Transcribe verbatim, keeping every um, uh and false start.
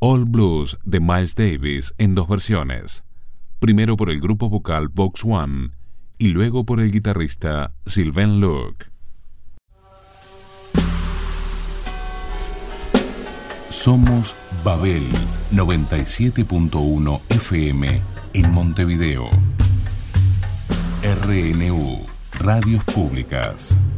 All Blues de Miles Davis en dos versiones, primero por el grupo vocal Box One y luego por el guitarrista Sylvain Luc. Somos Babel noventa y siete punto uno F M en Montevideo. R N U, Radios Públicas.